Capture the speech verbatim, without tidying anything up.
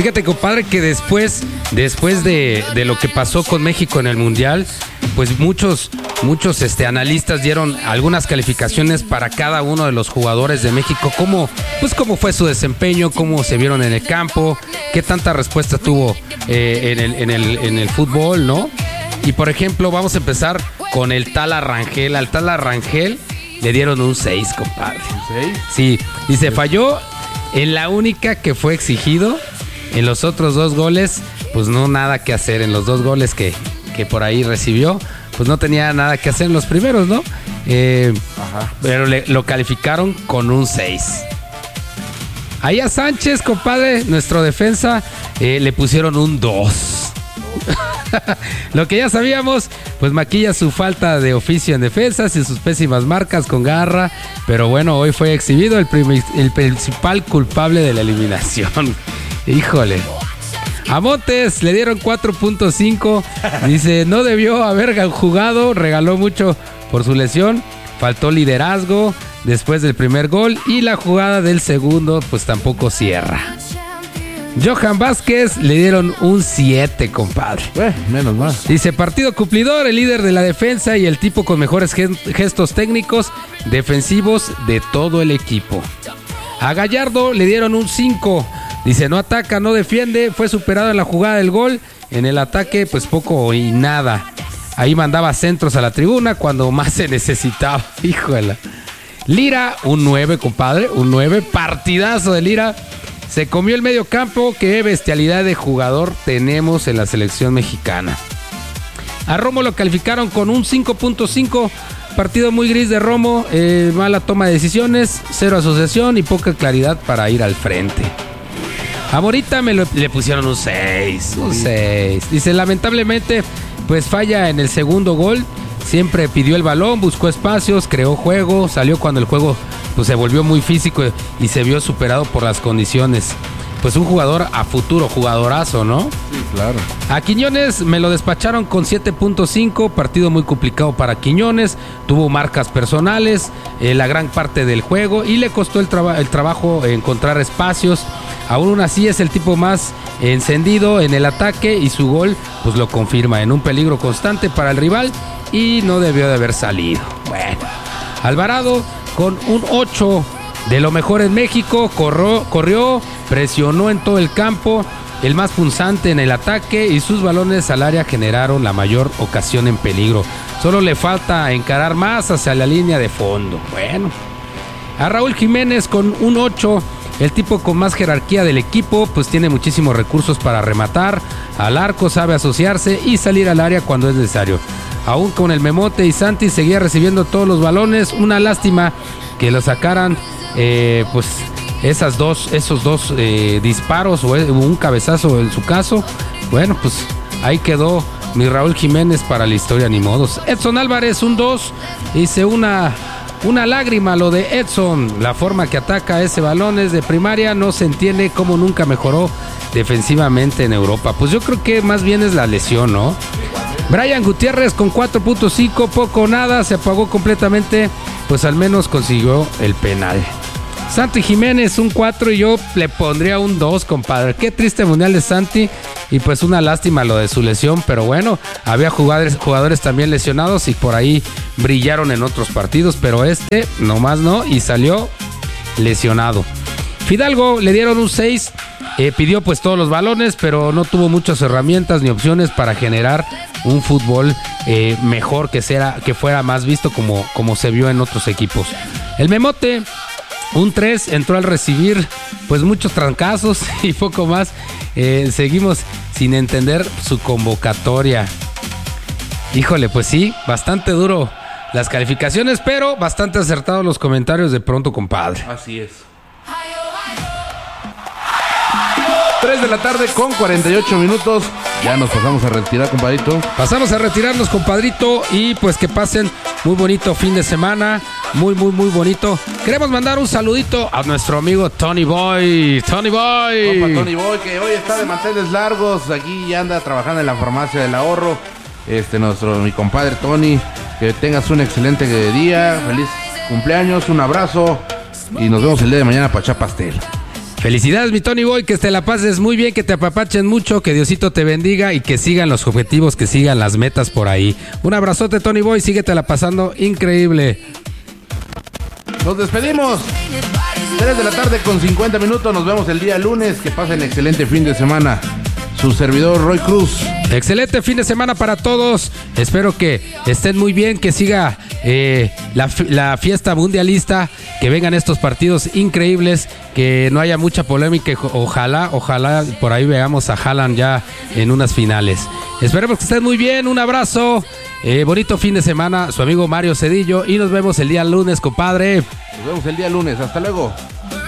Fíjate, compadre, que después, después de, de lo que pasó con México en el Mundial, pues muchos, muchos este, analistas dieron algunas calificaciones para cada uno de los jugadores de México, cómo, pues cómo fue su desempeño, cómo se vieron en el campo, qué tanta respuesta tuvo eh, en, el, en, el, en el fútbol, ¿no? Y por ejemplo, vamos a empezar con el tal Arrangel. Al tal Arrangel le dieron un seis, compadre. ¿Un seis? Sí, y se falló en la única que fue exigido. En los otros dos goles, pues no nada que hacer. En los dos goles que, que por ahí recibió, pues no tenía nada que hacer en los primeros, ¿no? Eh, Ajá. Pero le, lo calificaron con un seis. Ahí a Sánchez, compadre, nuestro defensa, eh, le pusieron un dos. Lo que ya sabíamos, pues maquilla su falta de oficio en defensas y sus pésimas marcas con garra. Pero bueno, hoy fue exhibido el, prim- el principal culpable de la eliminación. Híjole. A Montes le dieron cuatro punto cinco. Dice, no debió haber jugado, regaló mucho por su lesión, faltó liderazgo después del primer gol y la jugada del segundo pues tampoco cierra. Johan Vázquez le dieron un siete, compadre. Eh, menos mal. Dice, partido cumplidor, el líder de la defensa y el tipo con mejores gestos técnicos defensivos de todo el equipo. A Gallardo le dieron un cinco. Dice, no ataca, no defiende, fue superado en la jugada del gol. En el ataque, pues poco y nada. Ahí mandaba centros a la tribuna cuando más se necesitaba. Híjole. Lira, un nueve, compadre, un nueve. Partidazo de Lira. Se comió el medio campo. Qué bestialidad de jugador tenemos en la selección mexicana. A Romo lo calificaron con un cinco punto cinco. Partido muy gris de Romo. Eh, mala toma de decisiones, cero asociación y poca claridad para ir al frente. A Morita me lo, le pusieron un seis. Un seis. Dice, lamentablemente, pues falla en el segundo gol. Siempre pidió el balón, buscó espacios, creó juego, salió cuando el juego pues, se volvió muy físico y se vio superado por las condiciones. Pues un jugador a futuro, jugadorazo, ¿no? Sí, claro. A Quiñones me lo despacharon con siete punto cinco, partido muy complicado para Quiñones, tuvo marcas personales, eh, la gran parte del juego y le costó el, traba- el trabajo encontrar espacios. Aún así es el tipo más encendido en el ataque y su gol pues lo confirma, en un peligro constante para el rival y no debió de haber salido. Bueno, Alvarado con un ocho. De lo mejor en México, corrió, corrió, presionó en todo el campo, el más punzante en el ataque y sus balones al área generaron la mayor ocasión en peligro. Solo le falta encarar más hacia la línea de fondo. Bueno, a Raúl Jiménez con un ocho, el tipo con más jerarquía del equipo, pues tiene muchísimos recursos para rematar, al arco sabe asociarse y salir al área cuando es necesario. Aún con el Memote y Santi seguía recibiendo todos los balones, una lástima que lo sacaran. Eh, pues esas dos, esos dos eh, disparos o un cabezazo en su caso. Bueno, pues ahí quedó mi Raúl Jiménez para la historia, ni modos. Edson Álvarez, un dos. Dice una, una lágrima lo de Edson. La forma que ataca ese balón es de primaria. No se entiende cómo nunca mejoró defensivamente en Europa. Pues yo creo que más bien es la lesión, ¿no? Brian Gutiérrez con cuatro punto cinco, poco o nada, se apagó completamente, pues al menos consiguió el penal. Santi Jiménez un cuatro y yo le pondría un dos, compadre. Qué triste mundial de Santi y pues una lástima lo de su lesión, pero bueno, había jugadores, jugadores también lesionados y por ahí brillaron en otros partidos, pero este nomás no y salió lesionado. Fidalgo le dieron un seis, eh, pidió pues todos los balones, pero no tuvo muchas herramientas ni opciones para generar un fútbol eh, mejor, que, sea, que fuera más visto como, como se vio en otros equipos. El Memote, un tres, entró al recibir pues muchos trancazos y poco más. Eh, seguimos sin entender su convocatoria. Híjole, pues sí, bastante duro las calificaciones, pero bastante acertados los comentarios de pronto, compadre. Así es. tres de la tarde con cuarenta y ocho minutos. Ya nos pasamos a retirar, compadrito. Pasamos a retirarnos, compadrito, y pues que pasen muy bonito fin de semana. Muy, muy, muy bonito. Queremos mandar un saludito a nuestro amigo Tony Boy. Tony Boy. Compa Tony Boy, que hoy está de manteles largos. Aquí ya anda trabajando en la farmacia del ahorro. Este, nuestro, mi compadre Tony. Que tengas un excelente día. Feliz cumpleaños, un abrazo. Y nos vemos el día de mañana para echar pastel. Felicidades, mi Tony Boy, que te la pases muy bien, que te apapachen mucho, que Diosito te bendiga y que sigan los objetivos, que sigan las metas por ahí. Un abrazote, Tony Boy, síguete la pasando increíble. Nos despedimos. tres de la tarde con cincuenta minutos. Nos vemos el día lunes. Que pasen excelente fin de semana. Su servidor Roy Cruz. Excelente fin de semana para todos. Espero que estén muy bien, que siga eh, la, la fiesta mundialista, que vengan estos partidos increíbles, que no haya mucha polémica. Ojalá, ojalá por ahí veamos a Haaland ya en unas finales. Esperemos que estén muy bien. Un abrazo. Eh, bonito fin de semana. Su amigo Mario Cedillo. Y nos vemos el día lunes, compadre. Nos vemos el día lunes. Hasta luego.